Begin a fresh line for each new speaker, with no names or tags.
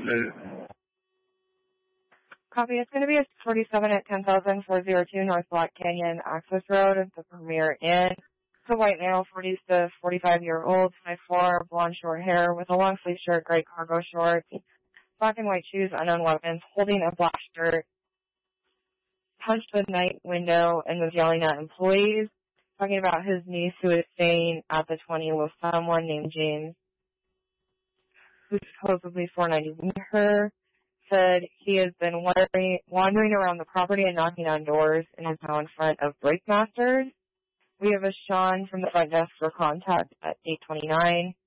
Copy. It's going to be a 47 at 10,402 North Black Canyon Access Road at the Premier Inn. It's a white male, 40 to 45-year-old, 5'4", blonde short hair with a long sleeve shirt, gray cargo shorts, black and white shoes, unknown weapons, holding a black shirt, punched the night window and was yelling at employees, talking about his niece who is staying at the 20 with someone named James, who's supposedly 491 her. Said he has been wandering around the property and knocking on doors and is now in front of Breakmasters. We have a Sean from the front desk for contact at 829.